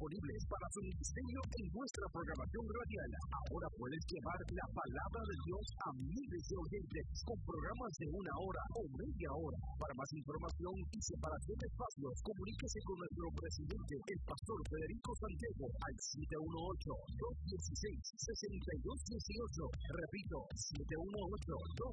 disponibles para su ministerio en nuestra programación radial. Ahora puedes llevar la palabra de Dios a miles de oyentes con programas de 1 hora o media hora. Para más información y separación de espacios, comuníquese con nuestro presidente, el pastor Federico Santiago, al 718-216-6218. Repito,